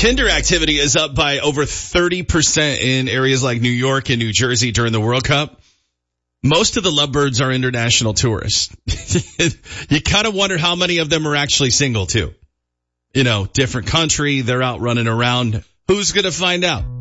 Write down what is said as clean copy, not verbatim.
Tinder activity is up by over 30% in areas like New York and New Jersey during the World Cup. Most of the lovebirds are international tourists. You kind of wonder how many of them are actually single too. You know, different country, they're out running around. Who's going to find out?